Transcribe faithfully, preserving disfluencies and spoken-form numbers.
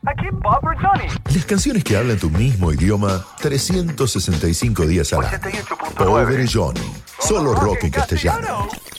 Aquí Bob Johnny. Las canciones que hablan tu mismo idioma trescientos sesenta y cinco días al año. ochenta y ocho punto nueve. Pobre Johnny. Solo rock en castellano.